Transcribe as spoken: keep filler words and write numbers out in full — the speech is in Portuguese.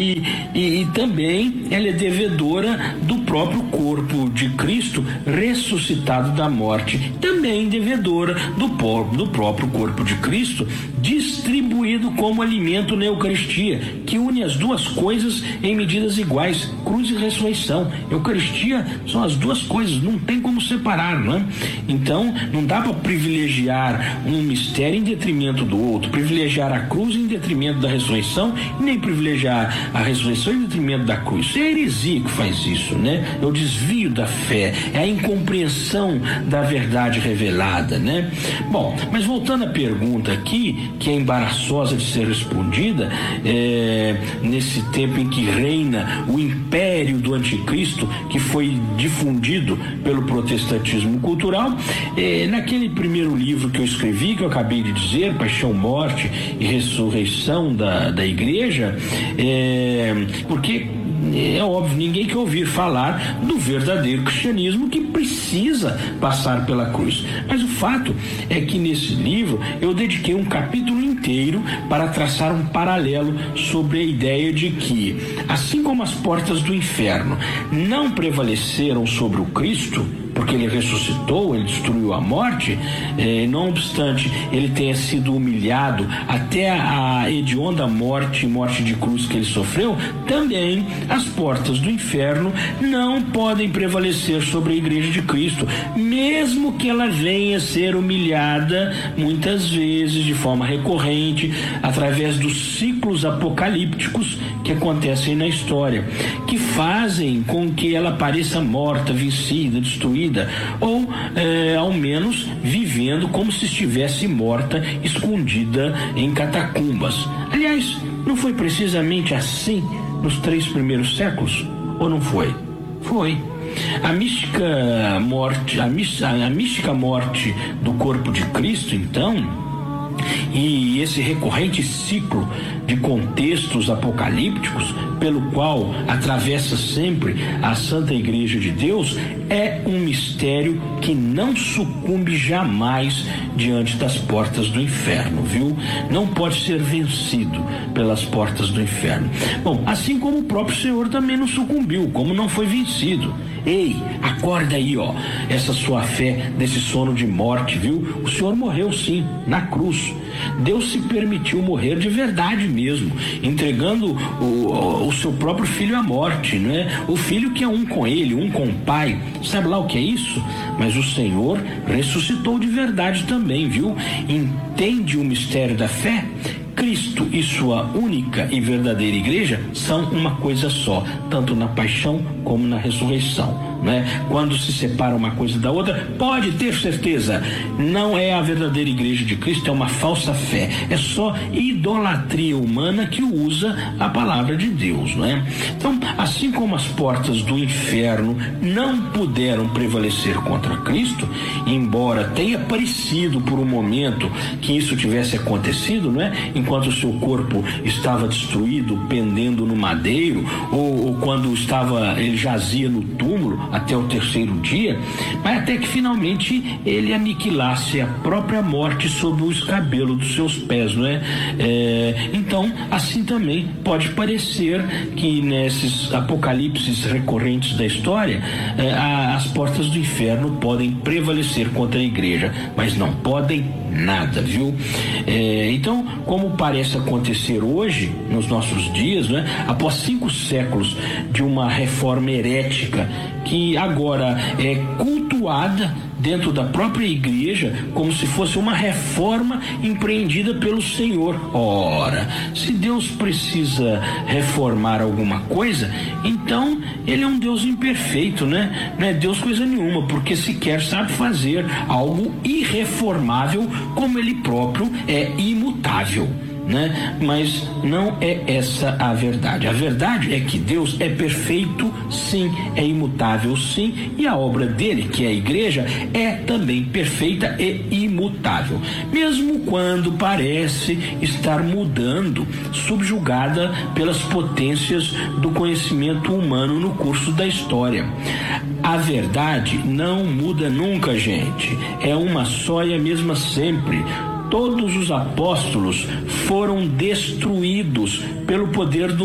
E, e, e também ela é devedora do próprio corpo de Cristo ressuscitado da morte, também devedora do, do próprio corpo de Cristo distribuído como alimento na Eucaristia, que une as duas coisas em medidas iguais, cruz e ressurreição. Eucaristia são as duas coisas, não tem como separar, não é? Então não dá para privilegiar um mistério em detrimento do outro, privilegiar a cruz em detrimento da ressurreição, e nem privilegiar a ressurreição em detrimento da cruz. É a heresia que faz isso, né? É o desvio da fé, é a incompreensão da verdade revelada, né? Bom, mas voltando à pergunta aqui, que é embaraçosa de ser respondida, é, nesse tempo em que reina o império do anticristo, que foi difundido pelo protestantismo cultural, é, naquele primeiro livro que eu escrevi, que eu acabei de dizer, Paixão, Morte e Ressurreição da, da Igreja, é, porque é óbvio, ninguém quer ouvir falar do verdadeiro cristianismo que precisa passar pela cruz. Mas o fato é que nesse livro eu dediquei um capítulo inteiro para traçar um paralelo sobre a ideia de que, assim como as portas do inferno não prevaleceram sobre o Cristo, porque ele ressuscitou, ele destruiu a morte, eh, não obstante ele tenha sido humilhado até a, a hedionda morte, morte de cruz que ele sofreu, também as portas do inferno não podem prevalecer sobre a Igreja de Cristo, mesmo que ela venha a ser humilhada muitas vezes, de forma recorrente, através dos ciclos apocalípticos que acontecem na história, que fazem com que ela pareça morta, vencida, destruída, ou é, ao menos vivendo como se estivesse morta, escondida em catacumbas. Aliás, não foi precisamente assim nos três primeiros séculos? Ou não foi? Foi. A mística morte, a, mística, a mística morte do corpo de Cristo, então, e esse recorrente ciclo de contextos apocalípticos pelo qual atravessa sempre a Santa Igreja de Deus, é um mistério que não sucumbe jamais diante das portas do inferno, viu? Não pode ser vencido pelas portas do inferno. Bom, assim como o próprio Senhor também não sucumbiu, como não foi vencido. Ei, acorda aí, ó, essa sua fé desse sono de morte, viu? O Senhor morreu sim, na cruz. Deus se permitiu morrer de verdade mesmo, entregando o, o seu próprio filho à morte, não é? O filho que é um com ele, um com o Pai. Sabe lá o que é isso? Mas o Senhor ressuscitou de verdade também, viu? Entende o mistério da fé? Cristo e sua única e verdadeira igreja são uma coisa só, tanto na paixão como na ressurreição, né? Quando se separa uma coisa da outra, pode ter certeza, não é a verdadeira igreja de Cristo, é uma falsa fé, é só idolatria humana que usa a palavra de Deus, não é? Então, assim como as portas do inferno não puderam prevalecer contra Cristo, embora tenha parecido por um momento que isso tivesse acontecido, não é? Enquanto o seu corpo estava destruído, pendendo no madeiro, ou, ou quando estava, ele jazia no túmulo até o terceiro dia, mas até que finalmente ele aniquilasse a própria morte sob o escabelo dos seus pés, não é? É, então, assim também pode parecer que nesses apocalipses recorrentes da história, é, a, as portas do inferno podem prevalecer contra a igreja, mas não podem nada, viu? É, então, como parece acontecer hoje, nos nossos dias, né, após cinco séculos de uma reforma herética que agora é cultuada dentro da própria igreja como se fosse uma reforma empreendida pelo Senhor. Ora, se Deus precisa reformar alguma coisa, então ele é um Deus imperfeito, né? Não é Deus coisa nenhuma, porque sequer sabe fazer algo irreformável como ele próprio é imutável, né? Mas não é essa a verdade. A verdade é que Deus é perfeito, sim, é imutável, sim, e a obra dele, que é a igreja, é também perfeita e imutável, mesmo quando parece estar mudando, subjugada pelas potências do conhecimento humano no curso da história. A verdade não muda nunca, gente. É uma só e a mesma sempre. Todos os apóstolos foram destruídos pelo poder do